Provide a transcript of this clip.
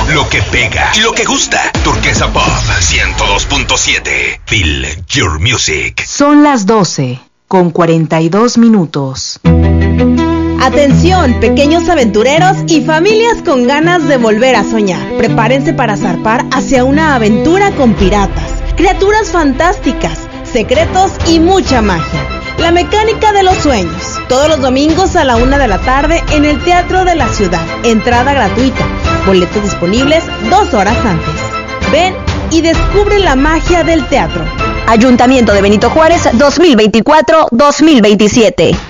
Lo que pega y lo que gusta. Turquesa Pop 102.7. Feel your music. Son las 12:42. Atención, pequeños aventureros y familias con ganas de volver a soñar. Prepárense para zarpar hacia una aventura con piratas, criaturas fantásticas, secretos y mucha magia. La mecánica de los sueños. Todos los domingos a la 1 de la tarde en el Teatro de la Ciudad. Entrada gratuita. Boletos disponibles 2 horas antes. Ven y descubre la magia del teatro. Ayuntamiento de Benito Juárez 2024-2027.